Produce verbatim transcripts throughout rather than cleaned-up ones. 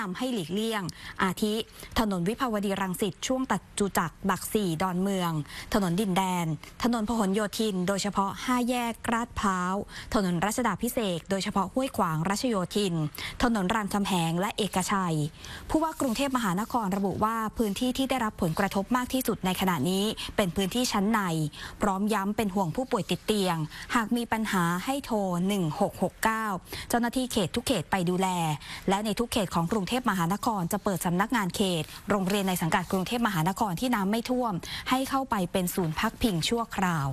นำให้หลีกเลี่ยงอาทิถนนวิภาวดีรังสิตช่วงตัดจุจักรหลักสี่ดอนเมืองถนนดินแดนถนนพหลโยธินโดยเฉพาะห้าแยกลาดพร้าวถนนรัชดาภิเษกโดยเฉพาะห้วยขวางรัชโยธินถนนรามคำแหงและเอกชัยผู้ว่ากรุงเทพมหานครระบุว่าพื้นที่ที่ได้รับผลกระทบมากที่สุดในขณะนี้เป็นพื้นที่ชั้นในพร้อมย้ำเป็นห่วงผู้ป่วยติดเตียงหากมีปัญหาให้โทรหนึ่งหกหกเก้าเจ้าหน้าที่เขตทุกเขตไปดูแลและในทุกเขตของกรุงเทพมหานครจะเปิดสำนักงานเขตโรงเรียนในสังกัดกรุงเทพมหานครที่น้ำไม่ท่วมให้เข้าไปเป็นศูนย์พักพิงชั่วคราว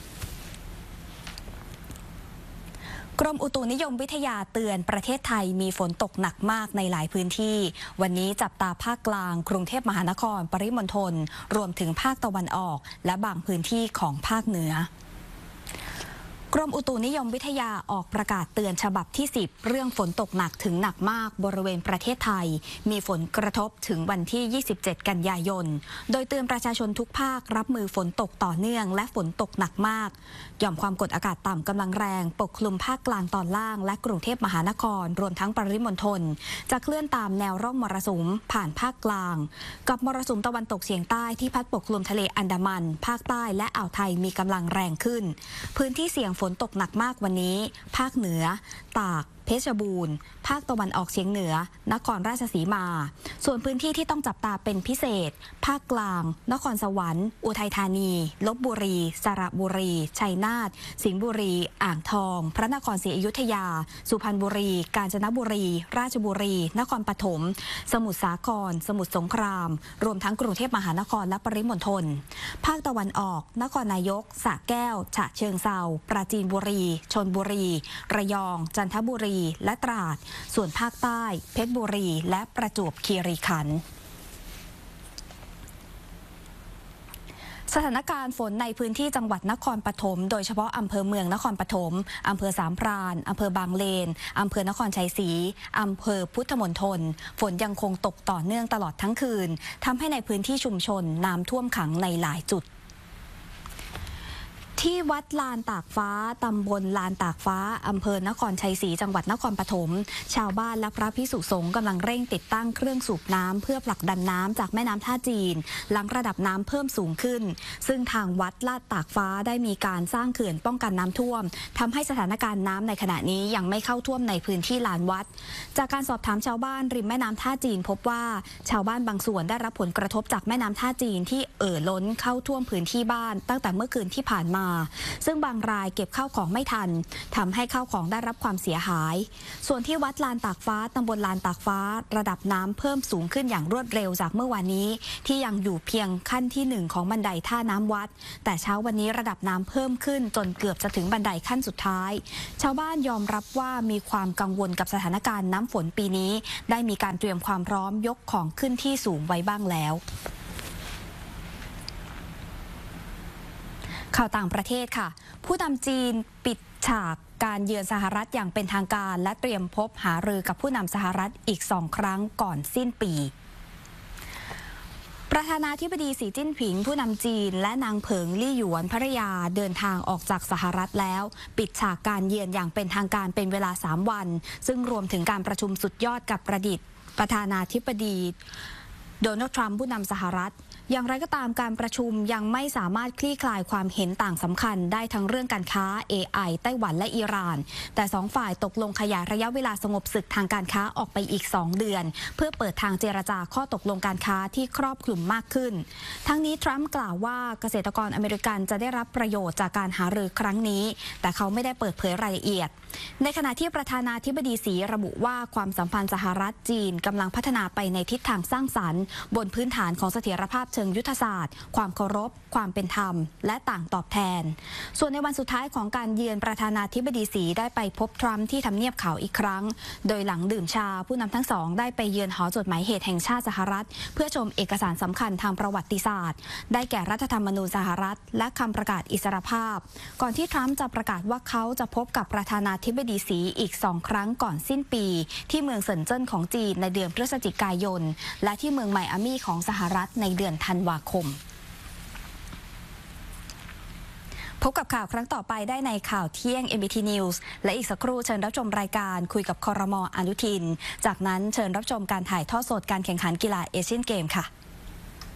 กรมอุตุนิยมวิทยาเตือนประเทศไทยมีฝนตกหนักมากในหลายพื้นที่วันนี้จับตาภาคกลางกรุงเทพมหานครปริมณฑลรวมถึงภาคตะวันออกและบางพื้นที่ของภาคเหนือกรมอุตุนิยมวิทยาออกประกาศเตือนฉบับที่สิบเรื่องฝนตกหนักถึงหนักมากบริเวณประเทศไทยมีฝนกระทบถึงวันที่ยี่สิบเจ็ดกันยายนโดยเตือนประชาชนทุกภาครับมือฝนตกต่อเนื่องและฝนตกหนักมากหย่อมความกดอากาศต่ำกำลังแรงปกคลุมภาคกลางตอนล่างและกรุงเทพมหานครรวมทั้งปริมณฑลจะเคลื่อนตามแนวร่องมรสุมผ่านภาคกลางกับมรสุมตะวันตกเฉียงใต้ที่พัดปกคลุมทะเลอันดามันภาคใต้และอ่าวไทยมีกำลังแรงขึ้นพื้นที่เสี่ยงฝนตกหนักมากวันนี้ภาคเหนือตากเพชรบูรณ์ภาคตะวันออกเฉียงเหนือนครราชสีมาส่วนพื้นที่ที่ต้องจับตาเป็นพิเศษภาคกลางนครสวรรค์อุทัยธานีลพบุรีสระบุรีชัยนาทสิงห์บุรีอ่างทองพระนครศรีอยุธยาสุพรรณบุรีกาญจนบุรีราชบุรีนครปฐมสมุทรสาครสมุทรสงครามรวมทั้งกรุงเทพมหานครและปริมณฑลภาคตะวันออกนครนายกสระแก้วฉะเชิงเทราปราจีนบุรีชลบุรีระยองจันทบุรีและตราดส่วนภาคใต้เพชรบุรีและประจวบคีรีขันธ์สถานการณ์ฝนในพื้นที่จังหวัดนครปฐมโดยเฉพาะอำเภอเมืองนครปฐมอำเภอสามพรานอำเภอบางเลนอำเภอนครชัยศรีอำเภอพุทธมณฑลฝนยังคงตกต่อเนื่องตลอดทั้งคืนทำให้ในพื้นที่ชุมชนน้ำท่วมขังในหลายจุดที่วัดลานตากฟ้าตำบลลานตากฟ้าอำเภอนครชัยศรีจังหวัดนครปฐมชาวบ้านและพระภิกษุสงฆ์กำลังเร่งติดตั้งเครื่องสูบน้ำเพื่อผลักดันน้ำจากแม่น้ำท่าจีนหลังระดับน้ำเพิ่มสูงขึ้นซึ่งทางวัดลาดตากฟ้าได้มีการสร้างเขื่อนป้องกันน้ำท่วมทำให้สถานการณ์น้ำในขณะนี้ยังไม่เข้าท่วมในพื้นที่ลานวัดจากการสอบถามชาวบ้านริมแม่น้ำท่าจีนพบว่าชาวบ้านบางส่วนได้รับผลกระทบจากแม่น้ำท่าจีนที่เอ่อล้นเข้าท่วมพื้นที่บ้านตั้งแต่เมื่อคืนที่ผ่านมาซึ่งบางรายเก็บข้าวของไม่ทันทำให้ข้าวของได้รับความเสียหายส่วนที่วัดลานตากฟ้าตำบลลานตากฟ้าระดับน้ำเพิ่มสูงขึ้นอย่างรวดเร็วจากเมื่อวานนี้ที่ยังอยู่เพียงขั้นที่หนึ่งของบันไดท่าน้ำวัดแต่เช้าวันนี้ระดับน้ำเพิ่มขึ้นจนเกือบจะถึงบันไดขั้นสุดท้ายชาวบ้านยอมรับว่ามีความกังวลกับสถานการณ์น้ำฝนปีนี้ได้มีการเตรียมความพร้อมยกของขึ้นที่สูงไว้บ้างแล้วข่าวต่างประเทศค่ะผู้นำจีนปิดฉากการเยือนสหรัฐอย่างเป็นทางการและเตรียมพบหารือกับผู้นำสหรัฐอีกสองครั้งก่อนสิ้นปีประธานาธิบดีสีจิ้นผิงผู้นำจีนและนางเผิงลี่หยวนภริยาเดินทางออกจากสหรัฐแล้วปิดฉากการเยือนอย่างเป็นทางการเป็นเวลาสามวันซึ่งรวมถึงการประชุมสุดยอดกับประดิษฐ์ประธานาธิบดีโดนัลด์ทรัมป์ผู้นำสหรัฐอย่างไรก็ตามการประชุมยังไม่สามารถคลี่คลายความเห็นต่างสำคัญได้ทั้งเรื่องการค้า เอ ไอ ไต้หวันและอิหร่านแต่สองฝ่ายตกลงขยายระยะเวลาสงบศึกทางการค้าออกไปอีกสองเดือนเพื่อเปิดทางเจรจาข้อตกลงการค้าที่ครอบคลุมมากขึ้นทั้งนี้ทรัมป์กล่าวว่าเกษตรกรอเมริกันจะได้รับประโยชน์จากการหารือครั้งนี้แต่เขาไม่ได้เปิดเผยรายละเอียดในขณะที่ประธานาธิบดีสีระบุว่าความสัมพันธ์สหรัฐจีนกำลังพัฒนาไปในทิศทางสร้างสรรค์บนพื้นฐานของเสถียรภาพเชิงยุทธศาสตร์ความเคารพความเป็นธรรมและต่างตอบแทนส่วนในวันสุดท้ายของการเยือนประธานาธิบดีสีได้ไปพบทรัมป์ที่ทำเนียบขาวอีกครั้งโดยหลังดื่มชาผู้นำทั้งสองได้ไปเยือนหอจดหมายเหตุแห่งชาติสหรัฐเพื่อชมเอกสารสำคัญทางประวัติศาสตร์ได้แก่รัฐธรรมนูญสหรัฐและคำประกาศอิสรภาพก่อนที่ทรัมป์จะประกาศว่าเขาจะพบกับประธานาธิบดีสีอีกสองครั้งก่อนสิ้นปีที่เมืองเซินเจิ้นของจีนในเดือนพฤศจิกายนและที่เมืองไมอามี่ของสหรัฐในเดือนธันวาคมพบกับข่าวครั้งต่อไปได้ในข่าวเที่ยง เอ็ม บี ที News และอีกสักครู่เชิญรับชมรายการคุยกับครม.อนุทินจากนั้นเชิญรับชมการถ่ายทอดสดการแข่งขันกีฬาเอเชียนเกมค่ะ